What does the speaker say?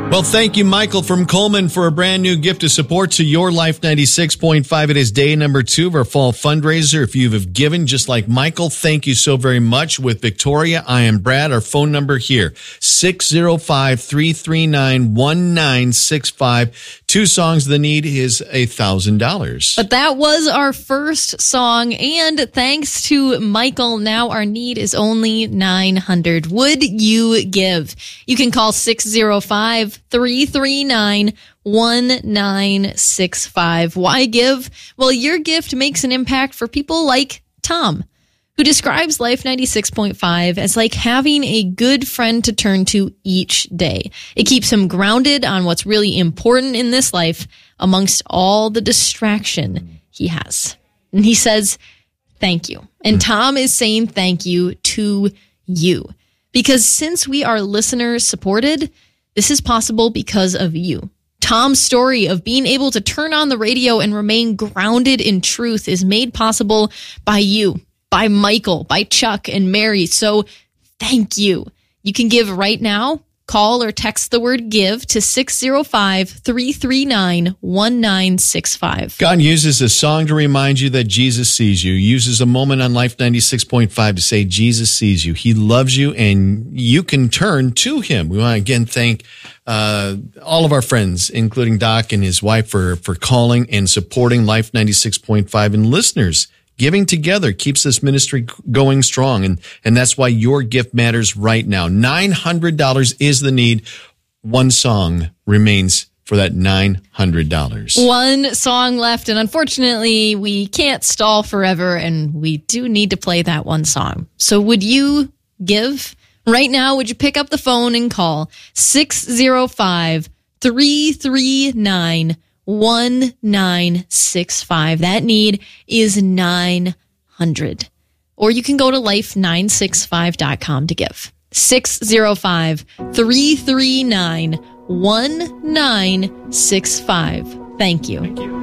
Well, thank you, Michael from Coleman, for a brand new gift of support to Your Life 96.5. It is day number 2 of our fall fundraiser. If you have given just like Michael, thank you so very much. With Victoria, I am Brad. Our phone number here, 605-339-1965. 2 songs. The need is $1,000. But that was our first song, and thanks to Michael, now our need is only $900. Would you give? You can call 605-339-1965. Why give? Well, your gift makes an impact for people like Tom, who describes Life 96.5 as like having a good friend to turn to each day. It keeps him grounded on what's really important in this life amongst all the distraction he has. And he says, thank you. And Tom is saying thank you to you. Because since we are listener supported, this is possible because of you. Tom's story of being able to turn on the radio and remain grounded in truth is made possible by you, by Michael, by Chuck and Mary. So thank you. You can give right now. Call or text the word give to 605-339-1965. God uses a song to remind you that Jesus sees you. Uses a moment on Life 96.5 to say Jesus sees you. He loves you, and you can turn to him. We want to again thank all of our friends, including Doc and his wife, for calling and supporting Life 96.5, and listeners. Giving together keeps this ministry going strong, and that's why your gift matters right now. $900 is the need. One song remains for that $900. One song left, and unfortunately, we can't stall forever, and we do need to play that one song. So would you give? Right now, would you pick up the phone and call 605-339-1965. That need is $900. Or you can go to life965.com to give. 605-339-1965. Thank you.